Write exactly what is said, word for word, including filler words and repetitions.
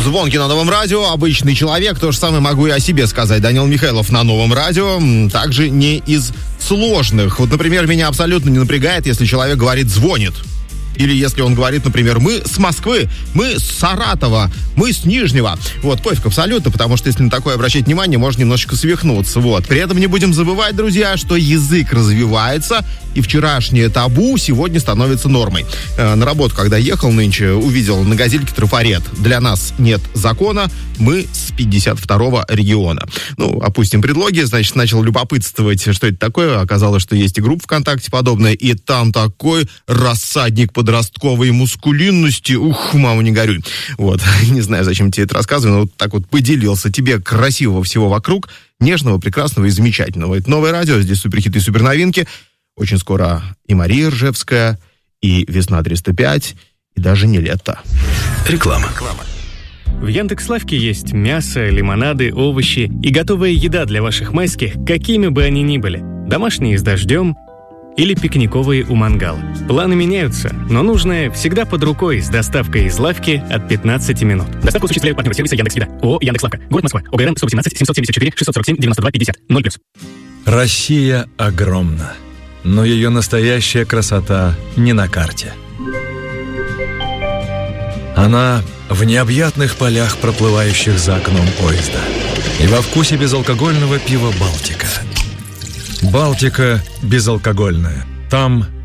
Звонки на Новом радио, обычный человек, то же самое могу и о себе сказать. Данил Михайлов на Новом радио, также не из сложных. Вот, например, меня абсолютно не напрягает, если человек говорит «звонит». Или если он говорит, например, мы с Москвы, мы с Саратова, мы с Нижнего. Вот, пофиг абсолютно, потому что если на такое обращать внимание, можно немножечко свихнуться. Вот. При этом не будем забывать, друзья, что язык развивается, и вчерашнее табу сегодня становится нормой. Э, на работу, когда ехал нынче, увидел на газельке трафарет. Для нас нет закона, мы с пятьдесят второго региона. Ну, опустим предлоги, значит, начал любопытствовать, что это такое. Оказалось, что есть и группа ВКонтакте подобная, и там такой рассадник подростковой мускулинности. Ух, мама, не горюй. Вот, не знаю, зачем тебе это рассказываю, но вот так вот поделился. Тебе красивого всего вокруг, нежного, прекрасного и замечательного. Это Новое радио, здесь суперхиты и суперновинки. Очень скоро и Мария Ржевская, и Весна триста пять, и даже не лето. Реклама. В Яндекс.Лавке есть мясо, лимонады, овощи и готовая еда для ваших майских, какими бы они ни были. Домашние с дождем или пикниковые у мангала. Планы меняются, но нужное всегда под рукой с доставкой из лавки от пятнадцати минут. Доставку осуществляют партнеры сервиса Яндекс.Еда. ООО «Яндекс.Лавка». Город Москва. ОГРН сто восемнадцать семьсот семьдесят четыре шестьсот сорок семь девяносто два пятьдесят. ноль плюс. Россия огромна, но ее настоящая красота не на карте. Она в необъятных полях, проплывающих за окном поезда, и во вкусе безалкогольного пива «Балтика». «Балтика» безалкогольная. Там